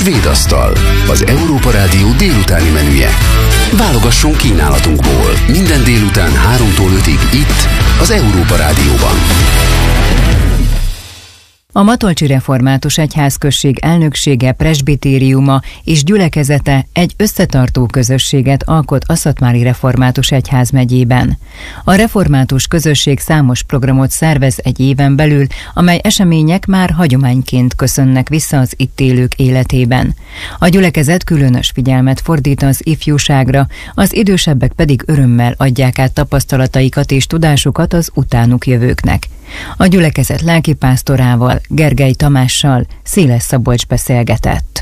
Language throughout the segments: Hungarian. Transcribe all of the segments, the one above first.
Svédasztal, az Európa Rádió délutáni menüje. Válogasson kínálatunkból minden délután 3-tól 5-ig itt, az Európa Rádióban. A Matolcsi Református Egyházközség elnöksége, presbitériuma és gyülekezete egy összetartó közösséget alkot a Szatmári Református Egyházmegyében. A református közösség számos programot szervez egy éven belül, amely események már hagyományként köszönnek vissza az itt élők életében. A gyülekezet különös figyelmet fordít az ifjúságra, az idősebbek pedig örömmel adják át tapasztalataikat és tudásukat az utánuk jövőknek. A gyülekezet lelkipásztorával, Gergely Tamással Széles Szabolcs beszélgetett.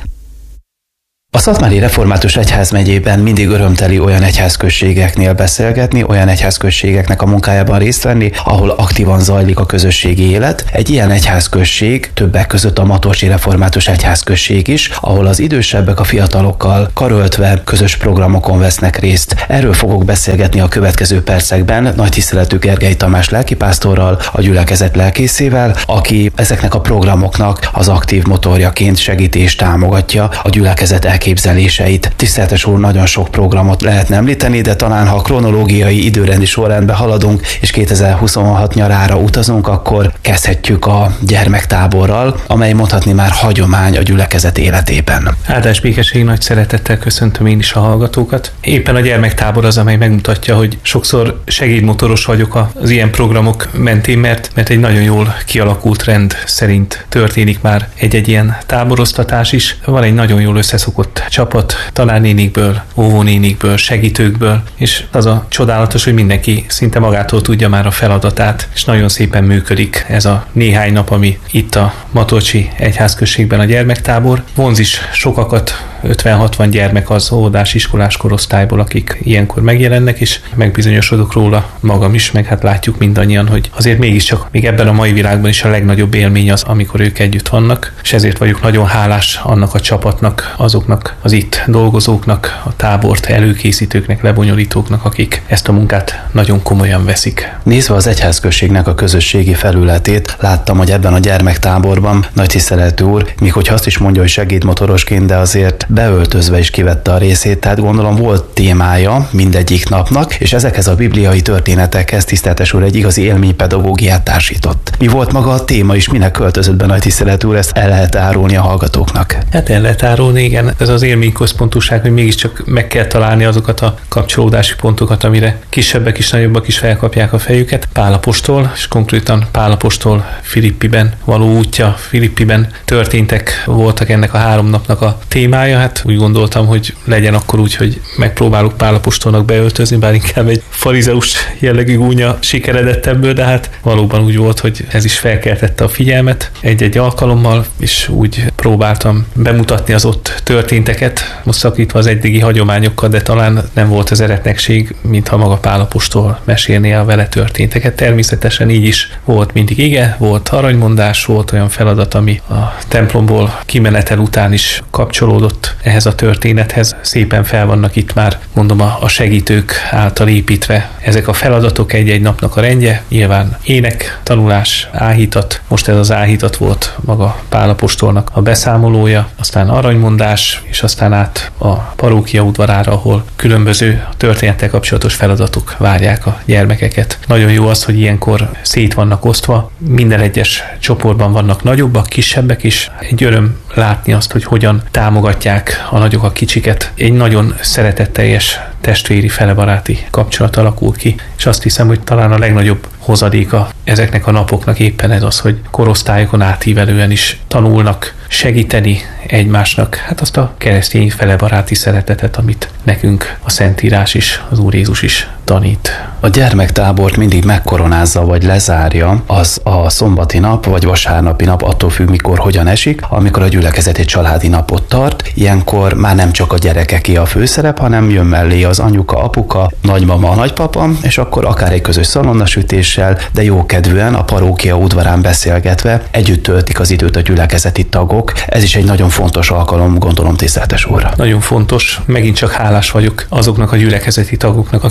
A Szatmári Református Egyházmegyében mindig örömteli olyan egyházközségeknél beszélgetni, olyan egyházközségeknek a munkájában részt venni, ahol aktívan zajlik a közösségi élet. Egy ilyen egyházközség, többek között a Matolcsi Református Egyházközség is, ahol az idősebbek a fiatalokkal karöltve közös programokon vesznek részt. Erről fogok beszélgetni a következő percekben nagy tiszteletű Gergely Tamás lelkipásztorral, a gyülekezet lelkészével, aki ezeknek a programoknak az aktív motorjaként segíti és támogatja a gyülekezet elképzeléseit. Tiszteletes úr, nagyon sok programot lehetne említeni, de talán ha a kronológiai időrendi sorrendben haladunk, és 2026 nyarára utazunk, akkor kezdhetjük a gyermektáborral, amely mondhatni már hagyomány a gyülekezet életében. Áldás békesség, nagy szeretettel köszöntöm én is a hallgatókat. Éppen a gyermektábor az, amely megmutatja, hogy sokszor segédmotoros vagyok az ilyen programok mentén, mert egy nagyon jól kialakult rend szerint történik már egy ilyen táboroztatás is. Van egy nagyon jól összeszokott csapat tanárnénikből, óvónénikből, segítőkből, és az a csodálatos, hogy mindenki szinte magától tudja már a feladatát, és nagyon szépen működik ez a néhány nap, ami itt a Matolcsi Egyházközségben a gyermektábor. Vonz is sokakat, 50-60 gyermek az óvodás, iskolás korosztályból, akik ilyenkor megjelennek, és megbizonyosodok róla magam is, meg hát látjuk mindannyian, hogy azért mégiscsak még ebben a mai világban is a legnagyobb élmény az, amikor ők együtt vannak, és ezért vagyok nagyon hálás annak a csapatnak, azoknak az itt dolgozóknak, a tábort előkészítőknek, lebonyolítóknak, akik ezt a munkát nagyon komolyan veszik. Nézve az egyházközségnek a közösségi felületét, láttam, hogy ebben a gyermektáborban nagy tiszteletű úr, míg hogyha azt is mondja, hogy segédmotorosként, de azért beöltözve is kivette a részét, tehát gondolom volt témája mindegyik napnak, és ezekhez a bibliai történetekhez, tiszteletes úr, egy igazi élménypedagógiát társított. Mi volt maga a téma, és minek költözött be, nagy tiszteletű úr, ezt el lehet árulni a hallgatóknak? Hát el lehet árulni, igen. Ez az élményközpontúság, hogy mégiscsak meg kell találni azokat a kapcsolódási pontokat, amire kisebbek is, nagyobbak is felkapják a fejüket. Pál apostol, és konkrétan Pál apostol Filippiben való útja, Filippiben történtek voltak ennek a 3 napnak a témája. Hát úgy gondoltam, hogy legyen akkor úgy, hogy megpróbálok Pál apostolnak beöltözni, bár inkább egy farizeus jellegű gúnya sikeredett ebből, de hát valóban úgy volt, hogy ez is felkeltette a figyelmet egy-egy alkalommal, és úgy próbáltam bemutatni az ott történteket, most szakítva az eddigi hagyományokkal, de talán nem volt az eretnekség, mintha maga Pál apostol mesélné a vele történteket. Természetesen így is volt mindig ige, volt aranymondás, volt olyan feladat, ami a templomból kimenetel után is kapcsolódott ehhez a történethez. Szépen fel vannak itt már, mondom, a segítők által építve ezek a feladatok, egy-egy napnak a rendje. Nyilván ének, tanulás, áhítat. Most ez az áhítat volt maga Pál apostolnak a beszámolója, aztán aranymondás, és aztán át a parókia udvarára, ahol különböző történettel kapcsolatos feladatok várják a gyermekeket. Nagyon jó az, hogy ilyenkor szét vannak osztva, minden egyes csoportban vannak nagyobbak, kisebbek is. Egy öröm látni azt, hogy hogyan támogatják a nagyok a kicsiket. Egy nagyon szeretetteljes testvéri, felebaráti kapcsolat alakul ki, és azt hiszem, hogy talán a legnagyobb hozadéka ezeknek a napoknak éppen ez az, hogy korosztályokon átívelően is tanulnak segíteni egymásnak, hát azt a keresztény felebaráti szeretetet, amit nekünk a Szentírás is, az Úr Jézus is tanít. A gyermektábort mindig megkoronázza vagy lezárja az a szombati nap vagy vasárnapi nap, attól függ, mikor hogyan esik, amikor a gyülekezet egy családi napot tart. Ilyenkor már nem csak a gyerekeké a főszerep, hanem jön mellé az anyuka, apuka, nagymama, nagypapa, és akkor akár egy közös szalonnasütéssel, de jókedvűen a parókia udvarán beszélgetve együtt töltik az időt a gyülekezeti tagok. Ez is egy nagyon fontos alkalom, gondolom, tiszteletes úr. Nagyon fontos. Megint csak hálás vagyok azoknak a gyülekezeti tagoknak, akik nem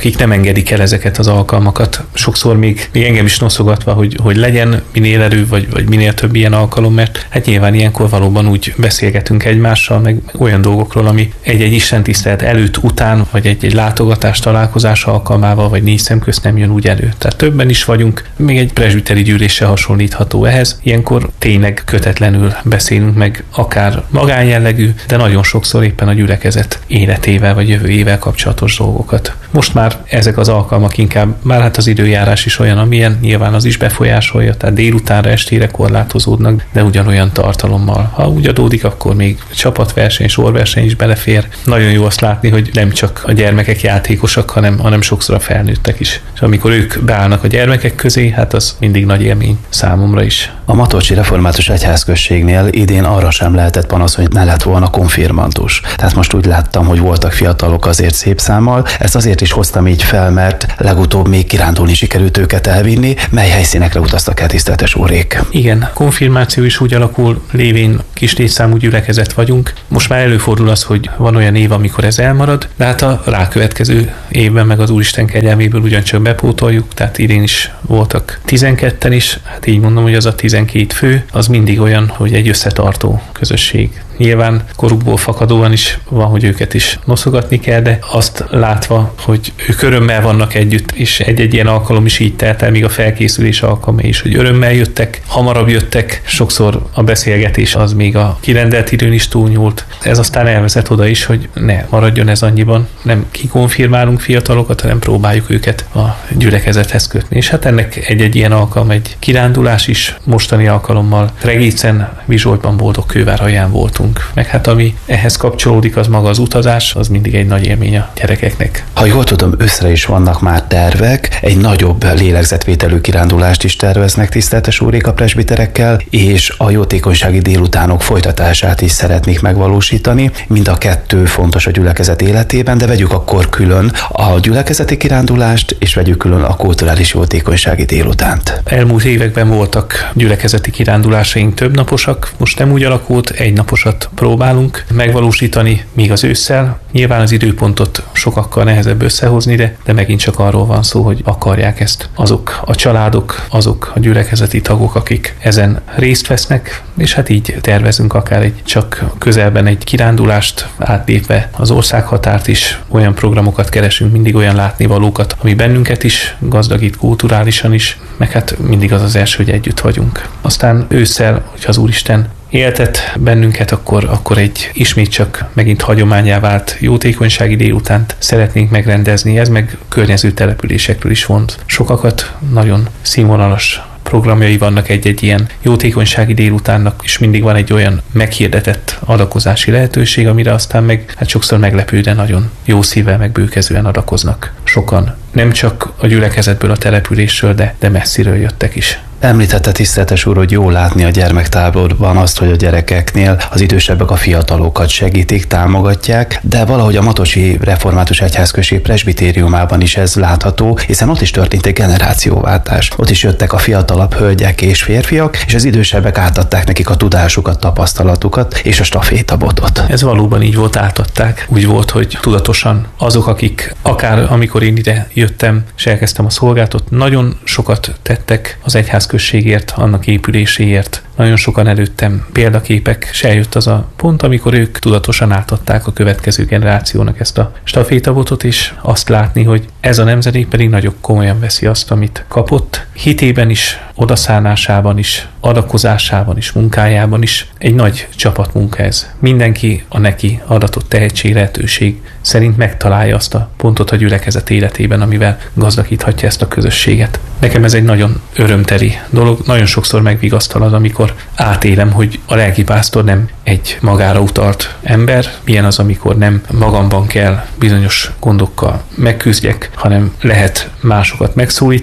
engedik el ezeket az alkalmakat. Sokszor még engem is noszogatva, hogy legyen minél előbb, vagy minél több ilyen alkalom, mert hát nyilván ilyenkor valóban úgy beszélgetünk egymással, meg olyan dolgokról, ami egy-egy istentisztelet előtt, után, vagy egy látogatás, találkozás alkalmával, vagy négy szem közt nem jön úgy elő. Tehát többen is vagyunk, még egy presbiteri gyűléssel hasonlítható ehhez. Ilyenkor tényleg kötetlenül beszélünk meg akár magánjellegű, de nagyon sokszor éppen a gyülekezet életével vagy jövőjével kapcsolatos dolgokat. Most már ezek az alkalmak inkább, már hát az időjárás is olyan, amilyen, nyilván az is befolyásolja, tehát délutánra, estére korlátozódnak, de ugyanolyan tartalommal. Ha úgy adódik, akkor még csapatverseny, sorverseny is belefér. Nagyon jó azt látni, hogy nem csak a gyermekek játékosak, hanem sokszor a felnőttek is. És amikor ők beállnak a gyermekek közé, hát az mindig nagy élmény számomra is. A Matolcsi Református Egyházközségnél idén arra sem lehetett panasz, hogy ne lett volna konfirmandus. Tehát most úgy láttam, hogy voltak fiatalok azért szép számmal. Ezt azért is hoztam így fel, mert legutóbb még kirándulni sikerült őket elvinni. Mely helyszínekre utaztak el, tiszteletes úrék? Igen, konfirmáció is úgy alakul, lévén kis létszámú gyülekezet vagyunk. Most már előfordul az, hogy van olyan év, amikor ez elmarad, de hát a rákövetkező évben meg az Úristen kegyelméből ugyancsak bepótoljuk, tehát idén is voltak 12-en is, hát így mondom, hogy az a 12 fő, az mindig olyan, hogy egy összetartó közösség. Nyilván korukból fakadóan is van, hogy őket is noszogatni kell, de azt látva, hogy ők örömmel vannak együtt, és egy-egy ilyen alkalom is így telt el, még a felkészülés alkalma is, hogy örömmel jöttek, hamarabb jöttek, sokszor a beszélgetés az még a kirendelt időn is túlnyúlt. Ez aztán elvezet oda is, hogy ne maradjon ez annyiban, nem kikonfirmálunk fiatalokat, hanem próbáljuk őket a gyülekezethez kötni. És hát ennek egy-egy ilyen alkalom, egy kirándulás is, mostani alkalommal Regécen, Vizsolyban Boldogkővárhaján voltunk. Meg hát ami ehhez kapcsolódik, az maga az utazás, az mindig egy nagy élmény a gyerekeknek. Ha jól tudom, őszre is vannak már tervek, egy nagyobb lélegzetvételű kirándulást is terveznek, tiszteletes úrék, a presbiterekkel, és a jótékonysági délutánok folytatását is szeretnék megvalósítani. Mind a kettő fontos a gyülekezet életében, de vegyük akkor külön a gyülekezeti kirándulást, és vegyük külön a kulturális jótékonysági délutánt. Elmúlt években voltak gyülekezeti kirándulásaink többnaposak, most nem úgy alakult, egynaposat próbálunk megvalósítani, míg az ősszel. Nyilván az időpontot sokakkal nehezebb összehozni, de megint csak arról van szó, hogy akarják ezt azok a családok, azok a gyülekezeti tagok, akik ezen részt vesznek, és hát így tervezünk akár egy csak közelben egy kirándulást, átlépve az országhatárt is, olyan programokat keresünk, mindig olyan látnivalókat, ami bennünket is gazdagít kulturálisan is, meg hát mindig az az első, hogy együtt vagyunk. Aztán ősszel, hogyha az Úristen éltet bennünket, akkor egy ismét csak megint hagyományá vált jótékonysági délutánt szeretnénk megrendezni, ez meg környező településekről is vont sokakat, nagyon színvonalas programjai vannak egy-egy ilyen jótékonysági délutánnak, és mindig van egy olyan meghirdetett adakozási lehetőség, amire aztán meg hát sokszor meglepő, de nagyon jó szívvel, meg bőkezően adakoznak. Sokan nem csak a gyülekezetből, a településről, de messziről jöttek is. Említette, tiszteletes úr, hogy jó látni a gyermektáborban azt, hogy a gyerekeknél az idősebbek a fiatalokat segítik, támogatják, de valahogy a Matolcsi Református Egyházközség presbitériumában is ez látható, hiszen ott is történt egy generációváltás. Ott is jöttek a fiatalabb hölgyek és férfiak, és az idősebbek átadták nekik a tudásukat, tapasztalatukat és a stafétabotot. Ez valóban így volt, átadták. Úgy volt, hogy tudatosan azok, akik akár amikor én ide jöttem és elkezdtem a szolgálatot, nagyon sokat tettek az egyházközségért, annak épüléséért. Nagyon sokan előttem példaképek, és eljött az a pont, amikor ők tudatosan átadták a következő generációnak ezt a stafétabotot, és azt látni, hogy ez a nemzedék pedig nagyon komolyan veszi azt, amit kapott. Hitében is, odaszánásában is, adakozásában is, munkájában is. Egy nagy csapatmunka ez. Mindenki a neki adatott tehetség, lehetőség szerint megtalálja azt a pontot a gyülekezet életében, amivel gazdagíthatja ezt a közösséget. Nekem ez egy nagyon örömteli dolog. Nagyon sokszor megvigasztal az, amikor átélem, hogy a lelkipásztor nem egy magára utalt ember, milyen az, amikor nem magamban kell bizonyos gondokkal megküzdjek, hanem lehet másokat megszólítanom,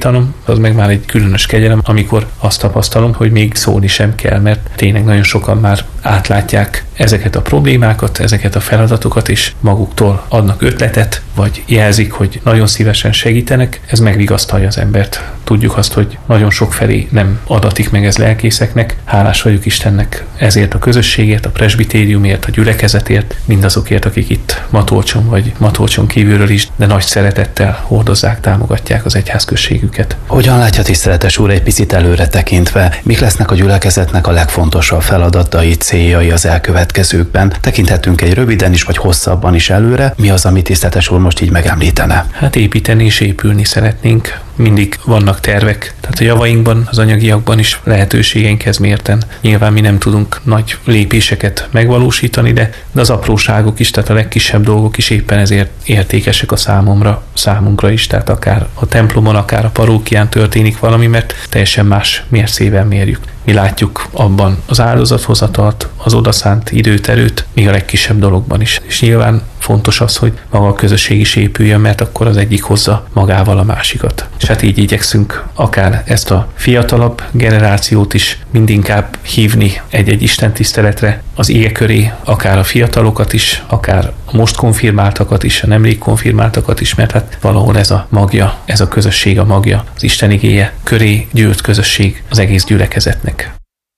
az meg már egy különös kegyelem, amikor azt tapasztalom, hogy még szólni sem kell, mert tényleg nagyon sokan már átlátják ezeket a problémákat, ezeket a feladatokat, és maguktól adnak ötletet, vagy jelzik, hogy nagyon szívesen segítenek. Ez megvigasztalja az embert. Tudjuk azt, hogy nagyon sok felé nem adatik meg ez lelkészeknek. Hálás vagyok Istennek ezért a közösségért, a presbitériumért, a gyülekezetért, mindazokért, akik itt Matolcson vagy Matolcson kívülről is, de nagy szeretettel hordozzák, támogatják az egyházközségüket. Hogyan látja, tiszteletes úr, egy picit előre tekintve, mik lesznek a gyülekezetnek a legfontosabb feladatai, céljai az elkövetkezőkben? Tekinthetünk egy röviden is, vagy hosszabban is előre. Mi az, amit tiszteletes úr most így megemlítene? Hát építeni és épülni szeretnénk. Mindig vannak tervek. Tehát a javainkban, az anyagiakban is lehetőségeink mérten. Nyilván mi nem tudunk nagy lépéseket megvalósítani, de az apróságok is, tehát a legkisebb dolgok is éppen ezért értékesek a számunkra is. Tehát akár a templomon, akár a parókián történik valami, mert teljesen más mércével mérjük. Mi látjuk abban az áldozathozatalt, az odaszánt időt, erőt, még a legkisebb dologban is. És nyilván fontos az, hogy maga a közösség is épüljön, mert akkor az egyik hozza magával a másikat. És hát így igyekszünk akár ezt a fiatalabb generációt is mindinkább hívni egy-egy istentiszteletre, az ige köré, akár a fiatalokat is, akár a most konfirmáltakat is, a nemrég konfirmáltakat is, mert hát valahol ez a magja, ez a közösség a magja, az Isten igéje köré gyűlt közösség az egész gyülekezetnek.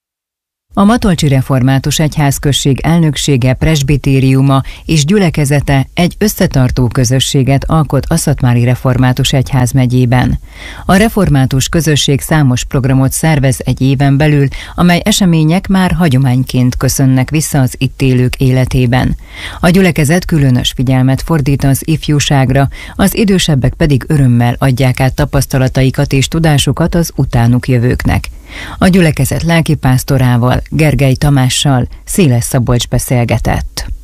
A Matolcsi Református Egyházközség elnöksége, presbitériuma és gyülekezete egy összetartó közösséget alkot a Szatmári Református Egyházmegyében. A református közösség számos programot szervez egy éven belül, amely események már hagyományként köszönnek vissza az itt élők életében. A gyülekezet különös figyelmet fordít az ifjúságra, az idősebbek pedig örömmel adják át tapasztalataikat és tudásukat az utánuk jövőknek. A gyülekezet lelkipásztorával, Gergely Tamással Széles Szabolcs beszélgetett.